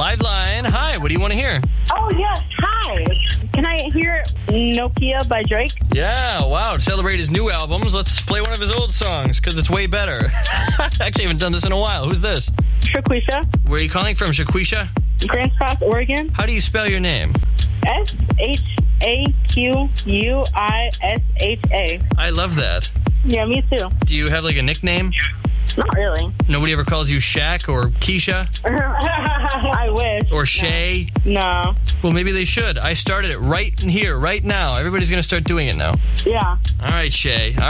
live line. Hi, what do you want to hear? Oh, yes. Hi. Can I hear Nokia by Drake? Yeah, wow. To celebrate his new albums, let's play one of his old songs, because it's way better. Actually, I haven't done this in a while. Who's this? Shaquisha. Where are you calling from, Shaquisha? Grants Pass, Oregon. How do you spell your name? SHAQUISHA. I love that. Yeah, me too. Do you have, like, a nickname? Not really. Nobody ever calls you Shaq or Keisha? I wish. Or Shay? No. Well, maybe they should. I started it right here, right now. Everybody's going to start doing it now. Yeah. All right, Shay.